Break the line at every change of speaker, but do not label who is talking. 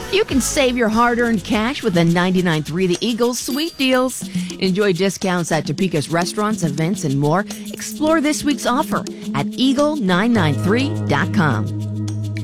You can save your hard-earned cash with the 99.3 The Eagles Sweet Deals. Enjoy discounts at Topeka's restaurants, events, and more. Explore this week's offer at eagle993.com.